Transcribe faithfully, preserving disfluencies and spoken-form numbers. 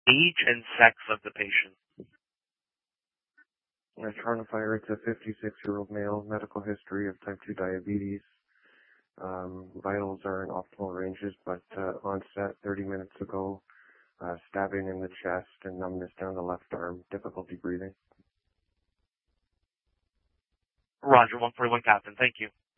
age and sex of the patient? Uh, Charna Fire, it's a fifty-six-year-old male, medical history of type two diabetes. Um, vitals are in optimal ranges, but uh, onset thirty minutes ago, uh, stabbing in the chest and numbness down the left arm, difficulty breathing. Roger, one forty-one Captain. Thank you.